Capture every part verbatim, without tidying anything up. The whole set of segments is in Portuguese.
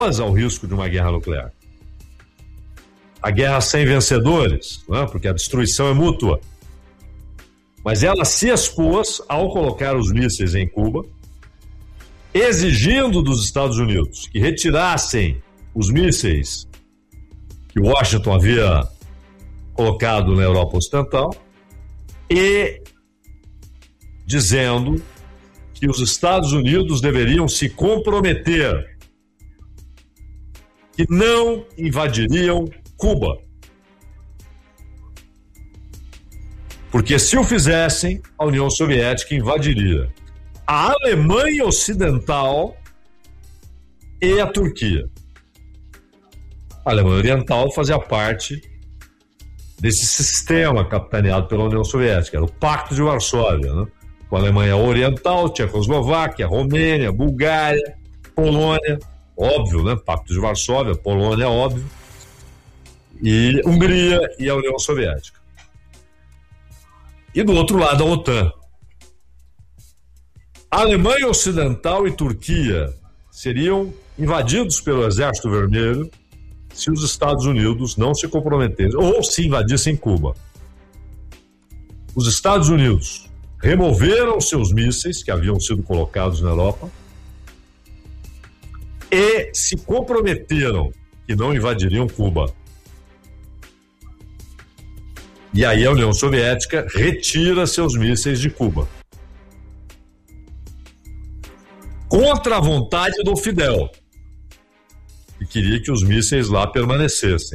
ao risco de uma guerra nuclear. A guerra sem vencedores, não é? Porque a destruição é mútua. Mas ela se expôs ao colocar os mísseis em Cuba, exigindo dos Estados Unidos que retirassem os mísseis que Washington havia colocado na Europa Ocidental e dizendo que os Estados Unidos deveriam se comprometer que não invadiriam Cuba. Porque se o fizessem, a União Soviética invadiria a Alemanha Ocidental e a Turquia. A Alemanha Oriental fazia parte desse sistema capitaneado pela União Soviética, era o Pacto de Varsóvia, né? Com a Alemanha Oriental, Tchecoslováquia, Romênia, Bulgária, Polônia, óbvio, né? Pacto de Varsóvia, Polônia, óbvio, e Hungria e a União Soviética. E do outro lado, a OTAN. A Alemanha Ocidental e Turquia seriam invadidos pelo Exército Vermelho se os Estados Unidos não se comprometessem, ou se invadissem Cuba. Os Estados Unidos removeram seus mísseis que haviam sido colocados na Europa e se comprometeram que não invadiriam Cuba. E aí a União Soviética retira seus mísseis de Cuba. Contra a vontade do Fidel, que queria que os mísseis lá permanecessem.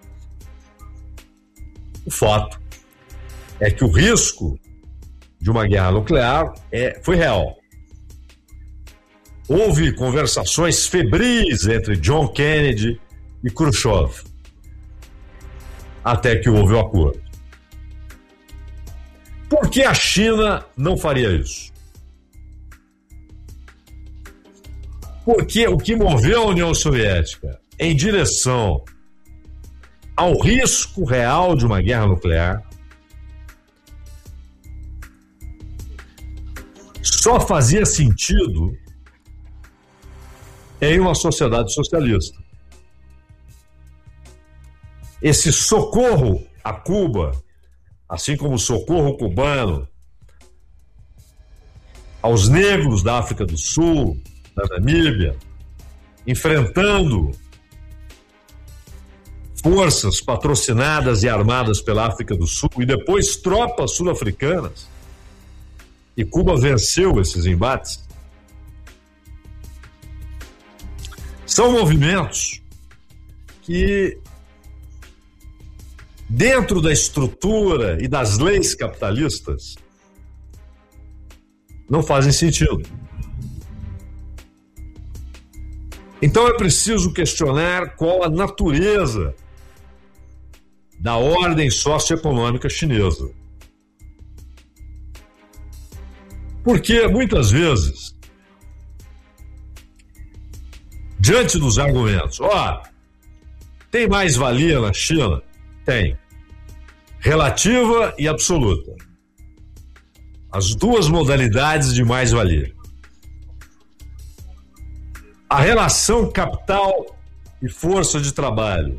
O fato é que o risco de uma guerra nuclear é, foi real. Houve conversações febris entre John Kennedy e Khrushchev, até que houve o acordo. Por que a China não faria isso? Porque o que moveu a União Soviética em direção ao risco real de uma guerra nuclear só fazia sentido em uma sociedade socialista. Esse socorro a Cuba, assim como o socorro cubano aos negros da África do Sul, da Namíbia, enfrentando forças patrocinadas e armadas pela África do Sul e depois tropas sul-africanas, e Cuba venceu esses embates, são movimentos que, dentro da estrutura e das leis capitalistas, não fazem sentido. Então é preciso questionar qual a natureza da ordem socioeconômica chinesa. Porque, muitas vezes, diante dos argumentos, ó, tem mais-valia na China? Tem. Relativa e absoluta. As duas modalidades de mais-valia. A relação capital e força de trabalho,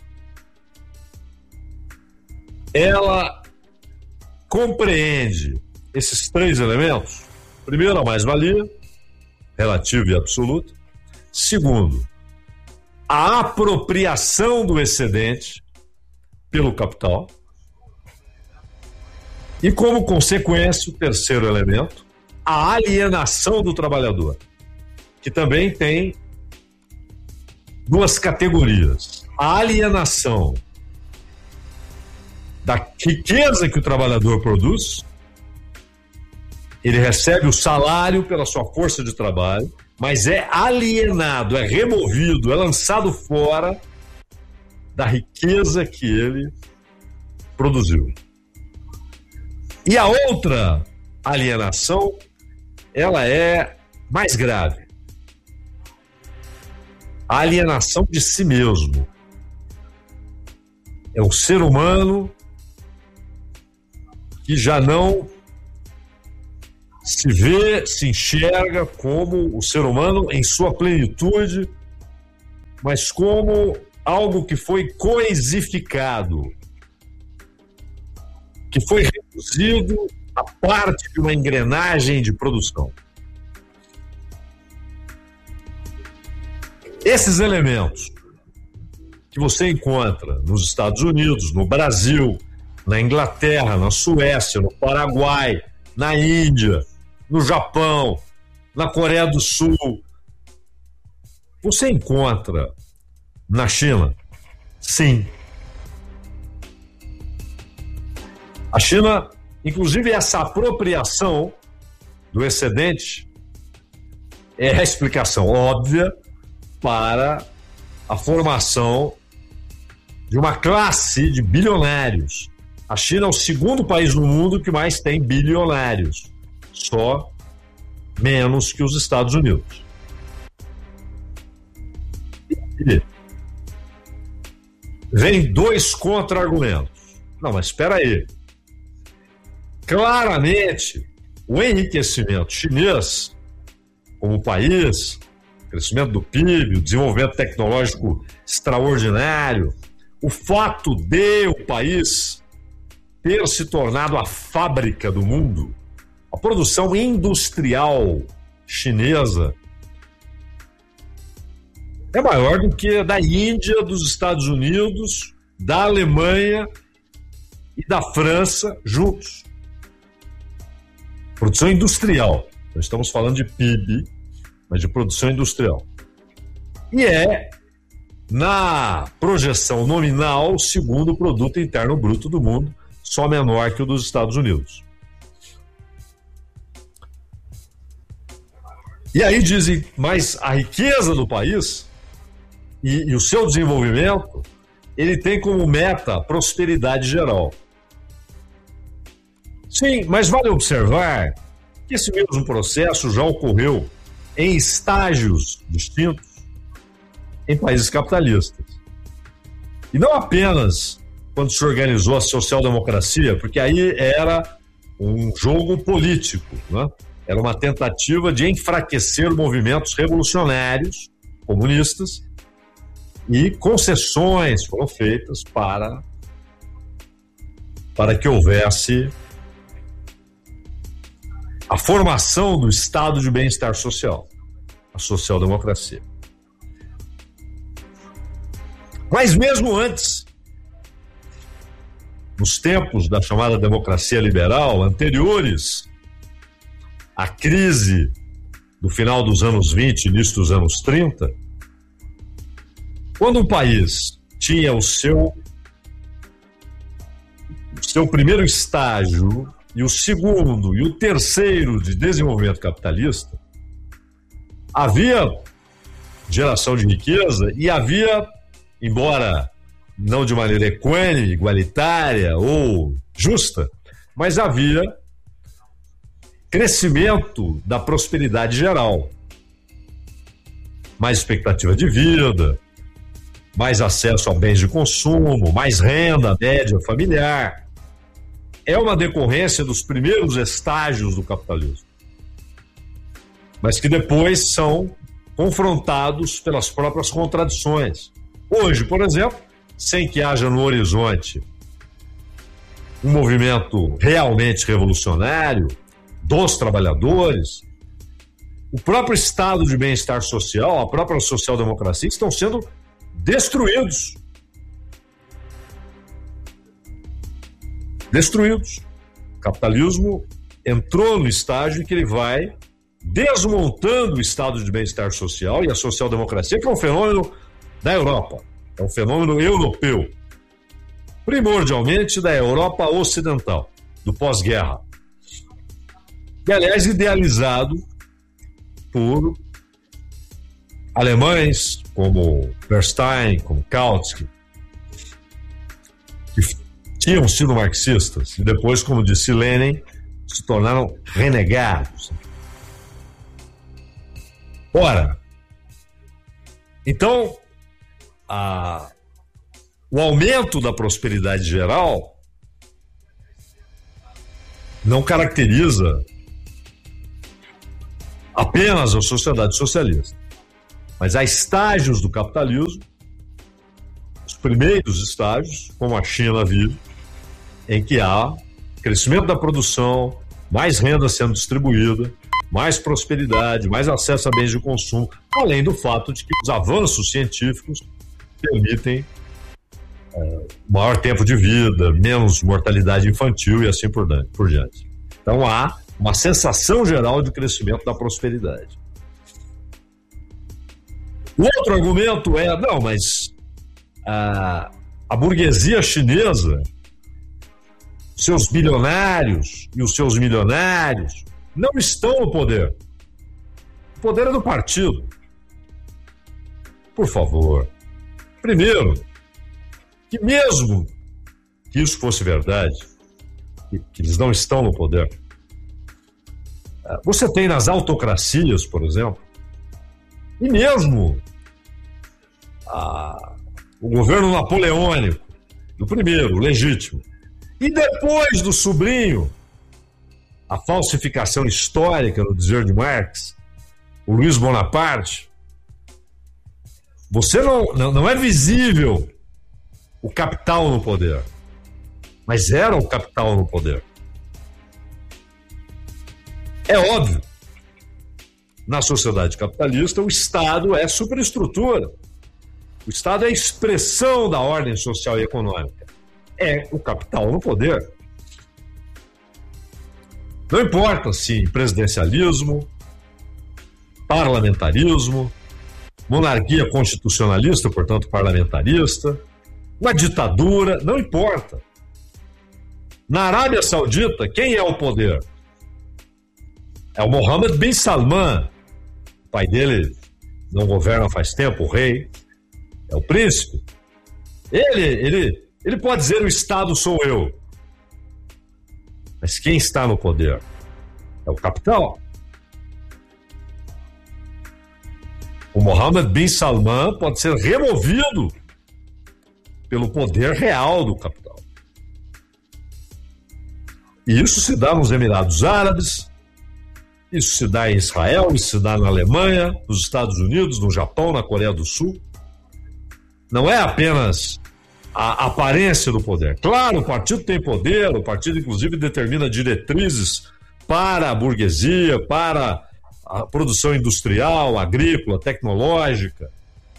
ela compreende esses três elementos. Primeiro, a mais-valia, relativa e absoluta. Segundo, a apropriação do excedente pelo capital. E, como consequência, o terceiro elemento, a alienação do trabalhador, que também tem duas categorias. A alienação da riqueza que o trabalhador produz, ele recebe o salário pela sua força de trabalho, mas é alienado, é removido, é lançado fora da riqueza que ele produziu. E a outra alienação, ela é mais grave. A alienação de si mesmo. É um ser humano que já não se vê, se enxerga como o ser humano em sua plenitude mas como algo que foi coisificado, que foi reduzido a parte de uma engrenagem de produção. Esses elementos que você encontra nos Estados Unidos, no Brasil, na Inglaterra, na Suécia, no Paraguai, na Índia, no Japão, na Coreia do Sul, você encontra na China? Sim. A China, inclusive, essa apropriação do excedente é a explicação óbvia para a formação de uma classe de bilionários. A China é o segundo país no mundo que mais tem bilionários, só menos que os Estados Unidos. E vem dois contra-argumentos. Não, mas espera aí. Claramente, o enriquecimento chinês como país, o crescimento do P I B, o desenvolvimento tecnológico extraordinário, o fato de o país ter se tornado a fábrica do mundo, a produção industrial chinesa é maior do que a da Índia, dos Estados Unidos, da Alemanha e da França juntos. Produção industrial. Nós estamos falando de P I B, mas de produção industrial. E é, na projeção nominal, o segundo produto interno bruto do mundo, só menor que o dos Estados Unidos. E aí dizem, mas a riqueza do país e, e o seu desenvolvimento, ele tem como meta a prosperidade geral. Sim, mas vale observar que esse mesmo processo já ocorreu em estágios distintos em países capitalistas. E não apenas quando se organizou a social-democracia, porque aí era um jogo político, né? Era uma tentativa de enfraquecer movimentos revolucionários, comunistas, e concessões foram feitas para, para que houvesse a formação do estado de bem-estar social, a social-democracia. Mas mesmo antes, nos tempos da chamada democracia liberal, anteriores à crise do final dos anos vinte, início dos anos trinta, quando um país tinha o seu, o seu primeiro estágio e o segundo e o terceiro de desenvolvimento capitalista, havia geração de riqueza e havia, embora não de maneira equânime, igualitária ou justa, mas havia crescimento da prosperidade geral. Mais expectativa de vida, mais acesso a bens de consumo, mais renda média familiar. É uma decorrência dos primeiros estágios do capitalismo, mas que depois são confrontados pelas próprias contradições. Hoje, por exemplo, sem que haja no horizonte um movimento realmente revolucionário dos trabalhadores, o próprio estado de bem-estar social, a própria social-democracia estão sendo destruídos. Destruídos. O capitalismo entrou no estágio em que ele vai desmontando o estado de bem-estar social e a social-democracia, que é um fenômeno da Europa, é um fenômeno europeu, primordialmente da Europa ocidental, do pós-guerra. E, aliás, idealizado por alemães como Bernstein, como Kautsky, que tinham sido marxistas e depois, como disse Lenin, se tornaram renegados. Ora, então, a, o aumento da prosperidade geral não caracteriza apenas a sociedade socialista. Mas há estágios do capitalismo, os primeiros estágios, como a China vive, em que há crescimento da produção, mais renda sendo distribuída, mais prosperidade, mais acesso a bens de consumo, além do fato de que os avanços científicos permitem é, maior tempo de vida, menos mortalidade infantil e assim por, por diante. Então há uma sensação geral de crescimento da prosperidade. O outro argumento é, não, mas a, a burguesia chinesa, seus bilionários e os seus milionários não estão no poder. O poder é do partido. Por favor. Primeiro, que mesmo que isso fosse verdade, que, que eles não estão no poder, você tem nas autocracias, por exemplo, e mesmo a, o governo napoleônico, do primeiro, legítimo, e depois do sobrinho, a falsificação histórica, no dizer de Marx, o Luiz Bonaparte, você não, não, não é visível o capital no poder, mas era o capital no poder. É óbvio, na sociedade capitalista, o Estado é superestrutura. O Estado é a expressão da ordem social e econômica. É o capital no poder. Não importa se presidencialismo, parlamentarismo, monarquia constitucionalista, portanto parlamentarista, uma ditadura, não importa. Na Arábia Saudita, quem é o poder? É o Mohammed bin Salman. O pai dele não governa faz tempo, o rei. É o príncipe. Ele, ele, ele pode dizer: o Estado sou eu. Mas quem está no poder? É o capital. O Mohammed bin Salman pode ser removido pelo poder real do capital. E isso se dá nos Emirados Árabes, isso se dá em Israel, isso se dá na Alemanha, nos Estados Unidos, no Japão, na Coreia do Sul. Não é apenas a aparência do poder. Claro, o partido tem poder, o partido inclusive determina diretrizes para a burguesia, para a produção industrial, agrícola, tecnológica.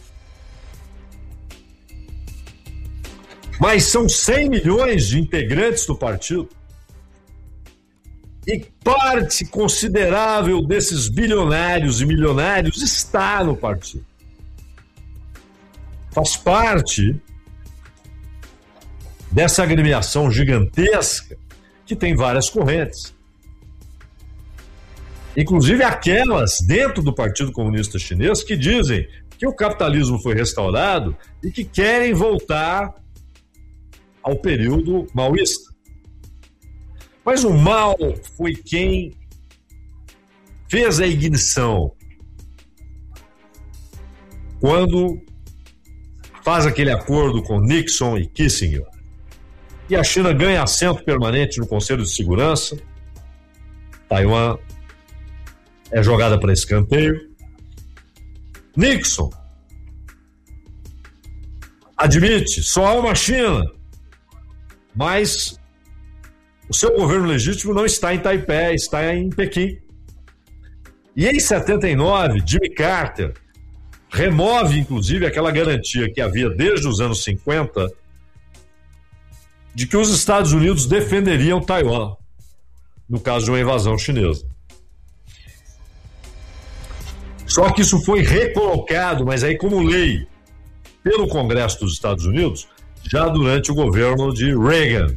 Mas são cem milhões de integrantes do partido. E parte considerável desses bilionários e milionários está no partido. Faz parte dessa agremiação gigantesca que tem várias correntes. Inclusive aquelas dentro do Partido Comunista Chinês que dizem que o capitalismo foi restaurado e que querem voltar ao período maoísta. Mas o Mao foi quem fez a ignição quando faz aquele acordo com Nixon e Kissinger. E a China ganha assento permanente no Conselho de Segurança. Taiwan é jogada para escanteio. Nixon admite, só há uma China, mas o seu governo legítimo não está em Taipei, está em Pequim. E em setenta e nove, Jimmy Carter remove, inclusive, aquela garantia que havia desde os anos cinquenta de que os Estados Unidos defenderiam Taiwan no caso de uma invasão chinesa. Só que isso foi recolocado, mas aí como lei, pelo Congresso dos Estados Unidos, já durante o governo de Reagan.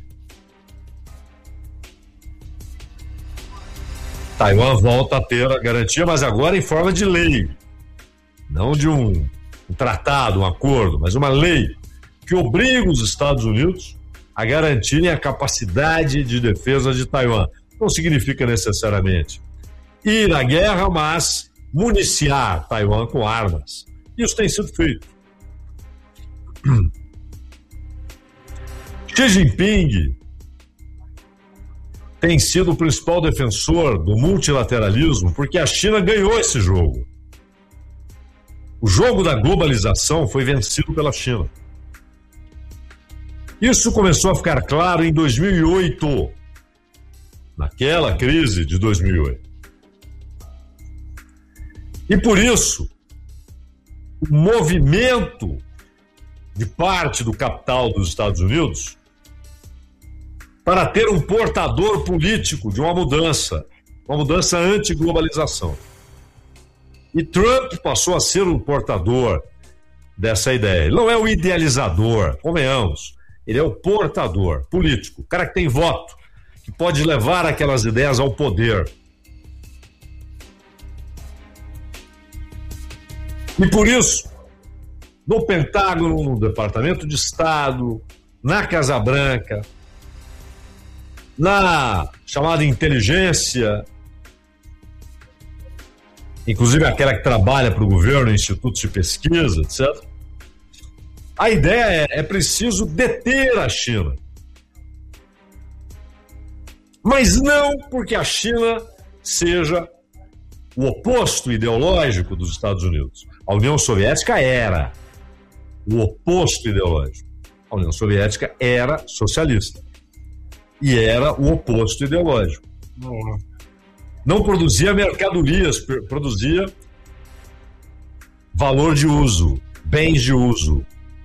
Taiwan volta a ter a garantia, mas agora em forma de lei. Não de um, um tratado, um acordo, mas uma lei que obriga os Estados Unidos a garantirem a capacidade de defesa de Taiwan. Não significa necessariamente ir à guerra, mas municiar Taiwan com armas. Isso tem sido feito. Xi Jinping tem sido o principal defensor do multilateralismo porque a China ganhou esse jogo. O jogo da globalização foi vencido pela China. Isso começou a ficar claro em dois mil e oito, naquela crise de dois mil e oito. E por isso, o movimento de parte do capital dos Estados Unidos para ter um portador político de uma mudança, uma mudança anti-globalização. E Trump passou a ser o portador dessa ideia. Ele não é o idealizador, convenhamos. Ele é o portador político, o cara que tem voto, que pode levar aquelas ideias ao poder. E por isso, no Pentágono, no Departamento de Estado, na Casa Branca, na chamada inteligência, inclusive aquela que trabalha para o governo, institutos de pesquisa, etcétera, a ideia é, é preciso deter a China. Mas não porque a China seja o oposto ideológico dos Estados Unidos. A União Soviética era o oposto ideológico. A União Soviética era socialista. E era o oposto ideológico. Não produzia mercadorias, produzia valor de uso, bens de uso.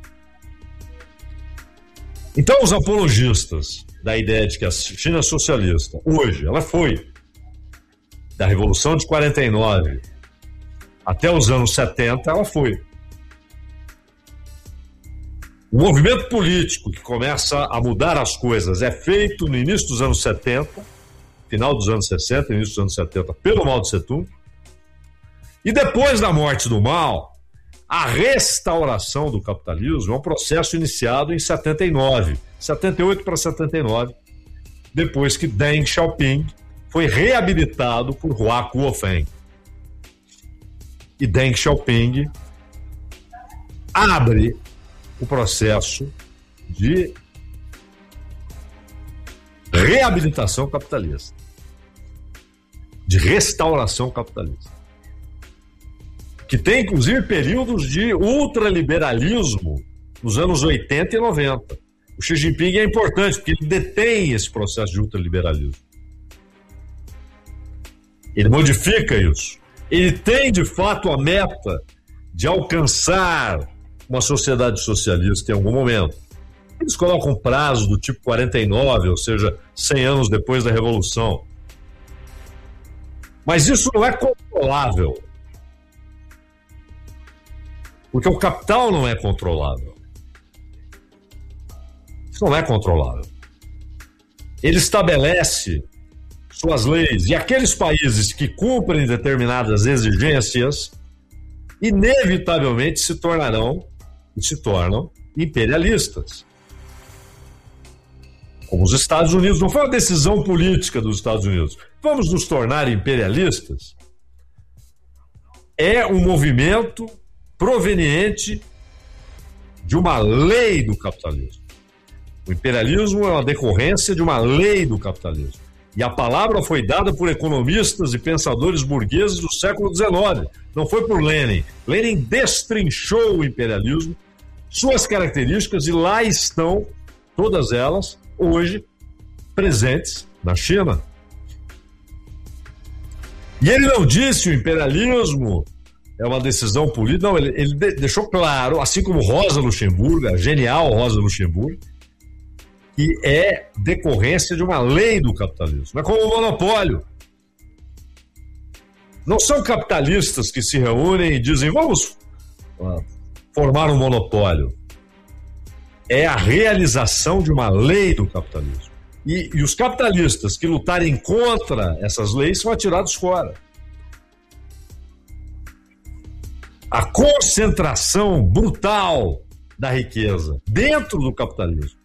Então, os apologistas da ideia de que a China é socialista, hoje, ela foi da Revolução de quarenta e nove até os anos setenta, ela foi. O movimento político que começa a mudar as coisas é feito no início dos anos setenta, final dos anos sessenta, início dos anos setenta, pelo Mao Tse Tung. E depois da morte do Mao, a restauração do capitalismo é um processo iniciado em setenta e nove, setenta e oito para setenta e nove, depois que Deng Xiaoping foi reabilitado por Hua Guofeng. E Deng Xiaoping abre o processo de reabilitação capitalista, de restauração capitalista, que tem inclusive períodos de ultraliberalismo nos anos oitenta e noventa. O Xi Jinping é importante porque ele detém esse processo de ultraliberalismo. Ele modifica isso. Ele tem de fato a meta de alcançar uma sociedade socialista em algum momento. Eles colocam um prazo do tipo quarenta e nove, ou seja, cem anos depois da Revolução. Mas isso não é controlável. Porque o capital não é controlável. Isso não é controlável. Ele estabelece suas leis, e aqueles países que cumprem determinadas exigências inevitavelmente se tornarão e se tornam imperialistas. Como os Estados Unidos, não foi uma decisão política dos Estados Unidos. Vamos nos tornar imperialistas? É um movimento proveniente de uma lei do capitalismo. O imperialismo é uma decorrência de uma lei do capitalismo. E a palavra foi dada por economistas e pensadores burgueses do século dezenove. Não foi por Lenin. Lenin destrinchou o imperialismo, suas características, e lá estão todas elas, hoje, presentes na China. E ele não disse o imperialismo é uma decisão política. Não, ele, ele deixou claro, assim como Rosa Luxemburgo, a genial Rosa Luxemburgo, que é decorrência de uma lei do capitalismo. É como o monopólio. Não são capitalistas que se reúnem e dizem vamos formar um monopólio. É a realização de uma lei do capitalismo. E, e os capitalistas que lutarem contra essas leis são atirados fora. A concentração brutal da riqueza dentro do capitalismo,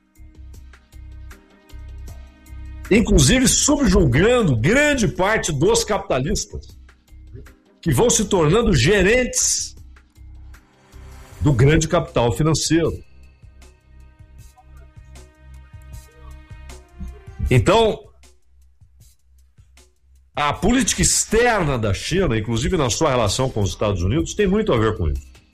inclusive subjugando grande parte dos capitalistas, que vão se tornando gerentes do grande capital financeiro. Então, a política externa da China, inclusive na sua relação com os Estados Unidos, tem muito a ver com isso.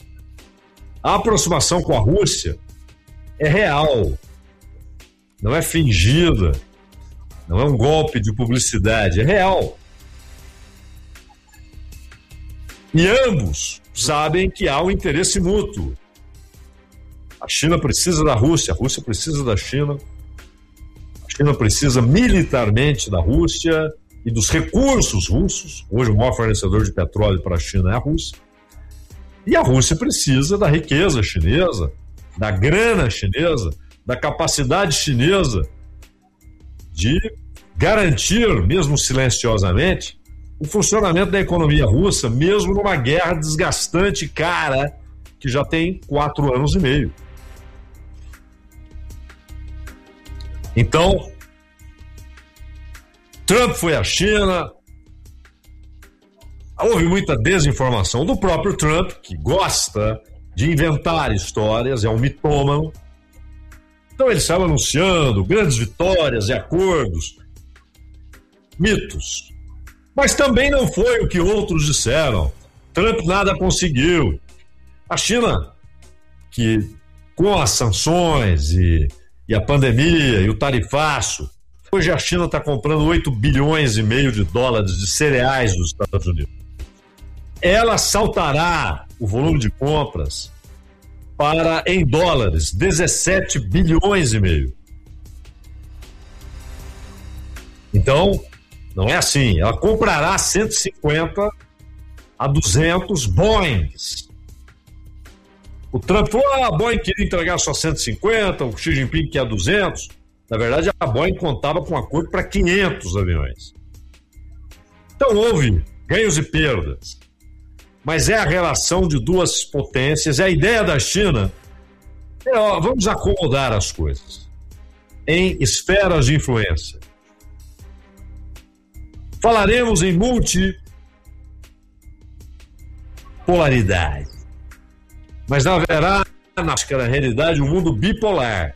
A aproximação com a Rússia é real, não é fingida, não é um golpe de publicidade, é real. E ambos sabem que há um interesse mútuo. A China precisa da Rússia, a Rússia precisa da China, a China precisa militarmente da Rússia e dos recursos russos. Hoje o maior fornecedor de petróleo para a China é a Rússia. E a Rússia precisa da riqueza chinesa, da grana chinesa, da capacidade chinesa de garantir, mesmo silenciosamente, o funcionamento da economia russa, mesmo numa guerra desgastante e cara, que já tem quatro anos e meio. Então, Trump foi à China, houve muita desinformação do próprio Trump, que gosta de inventar histórias, é um mitômano. Então ele saiu anunciando grandes vitórias e acordos, mitos. Mas também não foi o que outros disseram. Trump nada conseguiu. A China, que com as sanções e, e a pandemia e o tarifaço, hoje a China está comprando oito bilhões e meio de dólares de cereais dos Estados Unidos. Ela saltará o volume de compras para, em dólares, dezessete bilhões e meio. Então, não é assim. Ela comprará cento e cinquenta a duzentos Boeings. O Trump falou, ah, a Boeing queria entregar só cento e cinquenta, o Xi Jinping quer duzentos. Na verdade, a Boeing contava com um acordo para quinhentos aviões. Então, houve ganhos e perdas. Mas é a relação de duas potências. A ideia da China é, ó, vamos acomodar as coisas em esferas de influência. Falaremos em multipolaridade. Mas haverá, na realidade, um mundo bipolar.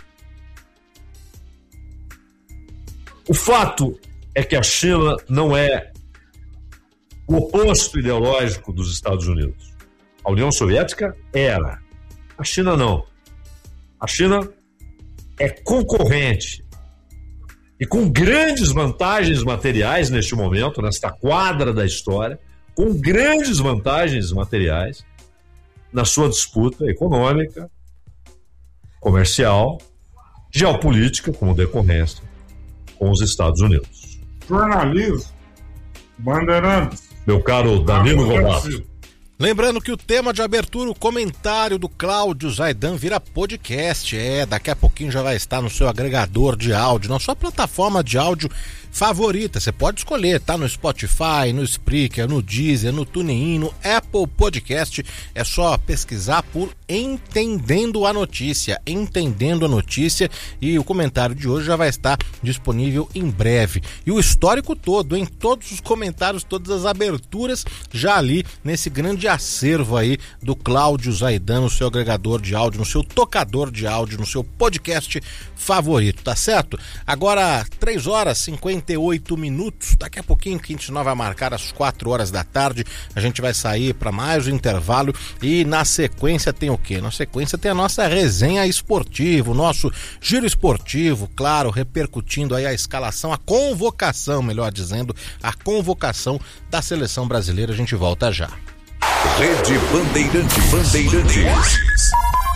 O fato é que a China não é o oposto ideológico dos Estados Unidos. A União Soviética era. A China não. A China é concorrente e com grandes vantagens materiais neste momento, nesta quadra da história, com grandes vantagens materiais na sua disputa econômica, comercial, geopolítica, como decorrência com os Estados Unidos. Jornalismo, Bandeirantes. Meu caro Danilo Lobato. Lembrando que o tema de abertura, o comentário do Cláudio Zaidan vira podcast. É, daqui a pouquinho já vai estar no seu agregador de áudio, na sua plataforma de áudio favorita. Você pode escolher, tá no Spotify, no Spreaker, no Deezer, no TuneIn, no Apple Podcast. É só pesquisar por Entendendo a Notícia. Entendendo a Notícia. E o comentário de hoje já vai estar disponível em breve. E o histórico todo, em todos os comentários, todas as aberturas, já ali nesse grande acervo aí do Cláudio Zaidan, no seu agregador de áudio, no seu tocador de áudio, no seu podcast favorito, tá certo? Agora, três horas e cinquenta e oito minutos, daqui a pouquinho que a gente não vai marcar às quatro horas da tarde, a gente vai sair para mais um intervalo e na sequência tem o quê? Na sequência tem a nossa resenha esportiva, o nosso giro esportivo, claro, repercutindo aí a escalação, a convocação, melhor dizendo, a convocação da seleção brasileira. A gente volta já. Rede Bandeirantes. Bandeirantes.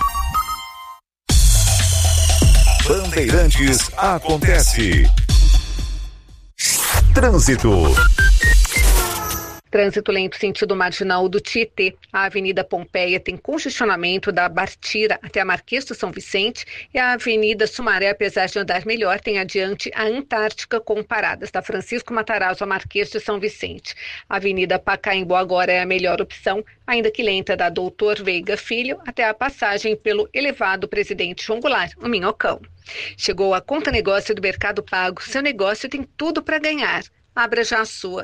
Bandeirantes acontece. Trânsito. Trânsito lento sentido marginal do Tietê. A Avenida Pompeia tem congestionamento da Bartira até a Marquês do São Vicente e a Avenida Sumaré, apesar de andar melhor, tem adiante a Antártica com paradas da Francisco Matarazzo a Marquês de São Vicente. A Avenida Pacaembu agora é a melhor opção, ainda que lenta, da Doutor Veiga Filho até a passagem pelo elevado Presidente João Goulart, o Minhocão. Chegou a Conta Negócio do Mercado Pago. Seu negócio tem tudo para ganhar. Abra já a sua.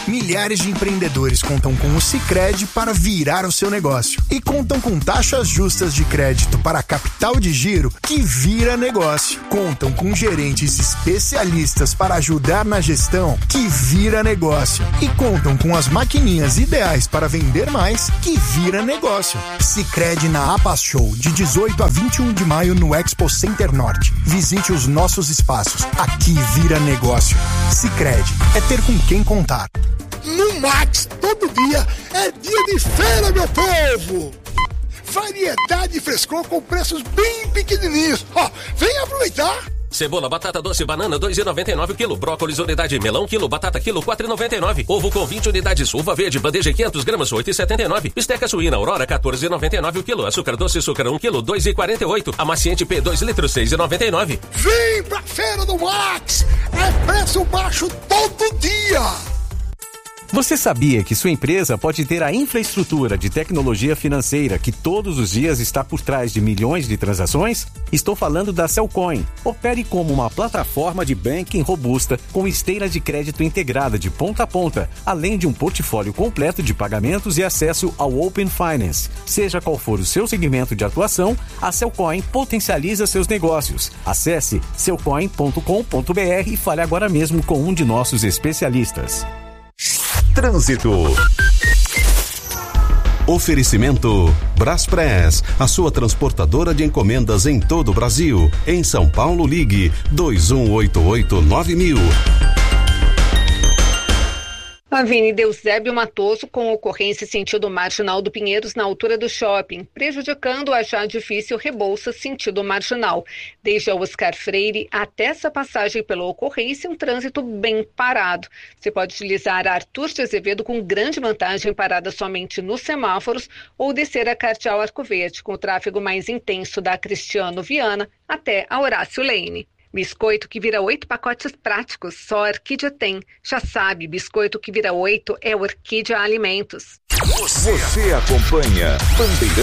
Milhares de empreendedores contam com o Sicredi para virar o seu negócio e contam com taxas justas de crédito para capital de giro que vira negócio. Contam com gerentes especialistas para ajudar na gestão que vira negócio e contam com as maquininhas ideais para vender mais que vira negócio. Sicredi na Apas Show de dezoito a vinte e um de maio no Expo Center Norte. Visite os nossos espaços. Aqui vira negócio. Sicredi é ter com quem contar. No Max, todo dia é dia de feira, meu povo! Variedade e frescor com preços bem pequenininhos. Ó, vem aproveitar! Cebola, batata doce, banana, dois reais e noventa e nove o quilo. Brócolis, unidade, melão, quilo. Batata, quilo, quatro reais e noventa e nove. Ovo com vinte unidades. Uva verde, bandeja, quinhentas gramas, oito reais e setenta e nove. Bisteca suína, Aurora, quatorze reais e noventa e nove o quilo. Açúcar doce, açúcar, um quilo, dois reais e quarenta e oito. Amaciante P, dois litros, seis reais e noventa e nove. Vem pra feira do Max! É preço baixo todo dia! Você sabia que sua empresa pode ter a infraestrutura de tecnologia financeira que todos os dias está por trás de milhões de transações? Estou falando da Cellcoin. Opere como uma plataforma de banking robusta com esteira de crédito integrada de ponta a ponta, além de um portfólio completo de pagamentos e acesso ao Open Finance. Seja qual for o seu segmento de atuação, a Cellcoin potencializa seus negócios. Acesse cellcoin ponto com ponto b r e fale agora mesmo com um de nossos especialistas. Trânsito. Oferecimento Braspress, a sua transportadora de encomendas em todo o Brasil. Em São Paulo, ligue dois um oito oito nove mil. Avenida Eusébio Matoso, com ocorrência sentido Marginal do Pinheiros, na altura do shopping, prejudicando a já difícil Rebouças, sentido Marginal. Desde a Oscar Freire até essa passagem pela ocorrência, um trânsito bem parado. Você pode utilizar a Arthur de Azevedo com grande vantagem parada somente nos semáforos ou descer a Cardeal Arco Verde, com o tráfego mais intenso da Cristiano Viana até a Horácio Lane. Biscoito que vira oito pacotes práticos, só a Orquídea tem. Já sabe, biscoito que vira oito é Orquídea Alimentos. Você acompanha Bandeirante.